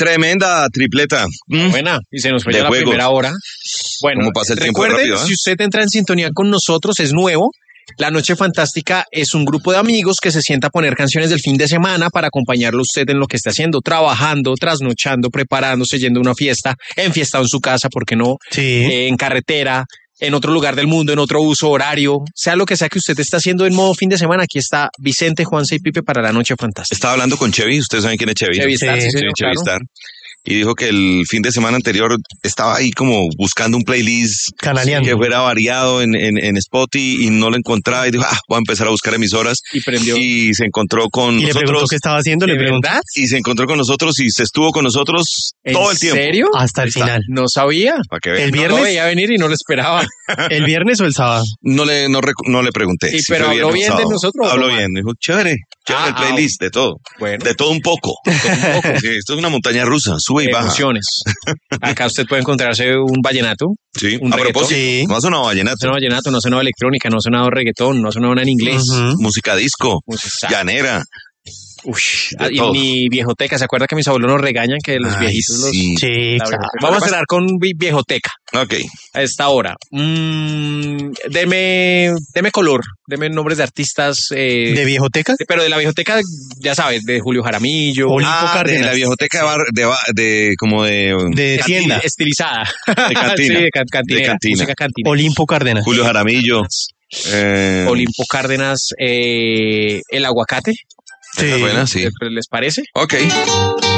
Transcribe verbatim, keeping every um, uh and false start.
Tremenda tripleta. Mm. Buena, y se nos fue De ya la juegos. primera hora. Bueno, ¿Cómo pasa el tiempo recuerden, rápido, eh? si usted entra en sintonía con nosotros, es nuevo. La Noche Fantástica es un grupo de amigos que se sienta a poner canciones del fin de semana para acompañarlo a usted en lo que esté haciendo, trabajando, trasnochando, preparándose, yendo a una fiesta, enfiestado en su casa, ¿por qué no? Sí. Eh, en carretera, en otro lugar del mundo, en otro uso horario, sea lo que sea que usted esté haciendo en modo fin de semana. Aquí está Vicente, Juanse y Pipe para La Noche Fantástica. Estaba hablando con Chevy, ustedes saben quién es Chevy. Chevy Star, Sí, sí, Sí, señor, Chevy claro. Star. Y dijo que el fin de semana anterior estaba ahí como buscando un playlist Canaleando. que fuera variado en, en, en Spotify y no lo encontraba y dijo, ah, voy a empezar a buscar emisoras. Y prendió. Y se encontró con Y le preguntó nosotros. qué estaba haciendo, le ¿De preguntó verdad? Y se encontró con nosotros y se estuvo con nosotros ¿En todo el tiempo. serio? hasta el Está. final. No sabía. Para que vean. El No lo viernes, veía venir y no lo esperaba. el viernes o el sábado. No le, no, rec- no le pregunté. Sí, si pero fue habló viernes o bien de sábado. nosotros, ¿o Habló no? bien. Dijo, chévere, chévere Ah, el playlist, de todo. Bueno, De todo un poco. De todo un poco. Sí, esto es una montaña rusa, sube y baja. emociones. Acá usted puede encontrarse un vallenato. Sí, Un a reggaetón. propósito, Sí. no ha sonado No ha vallenato, sonado vallenato, no ha sonado electrónica, no ha sonado reggaetón, no ha sonado nada en inglés. Ujú. música disco, Pues, exacto. llanera. Ush, De ah, y todo. mi viejoteca, ¿se acuerda que mis abuelos nos regañan que los Ay, viejitos los... sí. Sí, La claro. verdad. Vamos a cerrar con vi- viejoteca Ok, a esta hora. Mm, deme, deme color, deme nombres de artistas, eh, ¿De viejoteca? de- pero de la viejoteca, ya sabes, de Julio Jaramillo, Olimpo ah, de Cárdenas. la viejoteca de, bar- de, ba- de como de, De canti- tienda. estilizada. de cantina, Sí, de, can- cantinera, de cantina. música cantina. Olimpo Cárdenas. Julio Jaramillo, eh, Olimpo Cárdenas, eh, el aguacate, esa Sí. buena, sí. ¿les- ¿les parece? Ok,